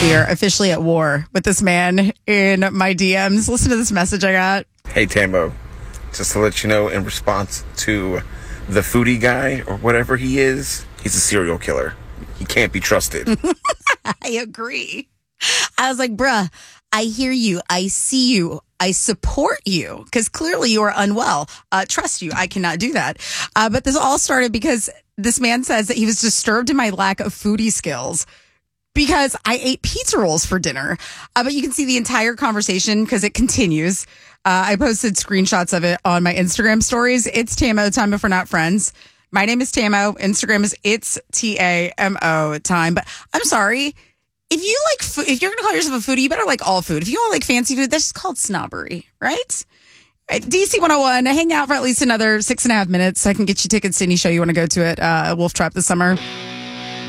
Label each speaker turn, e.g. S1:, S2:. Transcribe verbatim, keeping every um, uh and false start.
S1: We are officially at war with this man in my D Ms. Listen to this message I got.
S2: Hey, Tambo. Just to let you know, in response to the foodie guy or whatever he is, he's a serial killer. He can't be trusted.
S1: I agree. I was like, bruh, I hear you. I see you. I support you because clearly you are unwell. Uh, trust you. I cannot do that. Uh, but this all started because this man says that he was disturbed in my lack of foodie skills because I ate pizza rolls for dinner. Uh, but you can see the entire conversation because it continues. Uh, I posted screenshots of it on my Instagram stories. It's Tamo, Time If We're Not Friends. My name is Tamo. Instagram is It's T A M O Time. But I'm sorry. If you like, food, if you're going to call yourself a foodie, you better like all food. If you don't like fancy food, that's just called snobbery, right? right? D C one oh one, hang out for at least another six and a half minutes. I can get you tickets to any show you want to go to at uh, Wolf Trap this summer.